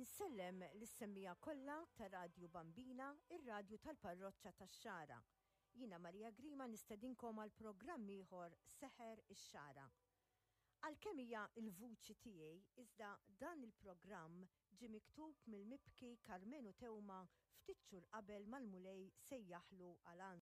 Insellem l-semmija kollha ta' Radio Bambina, ir-radju tal-parroċċa tax-Xara. Jiena Marija Grima nistedinkom għal programm ieħor Seħer ix-Xara. Għalkemm hija l-vuċi tiegħi, iżda dan il-programm ġie miktub mill-mibki Karmenu Tewma ftit xhur qabel mal-mulej sejjaħlu għal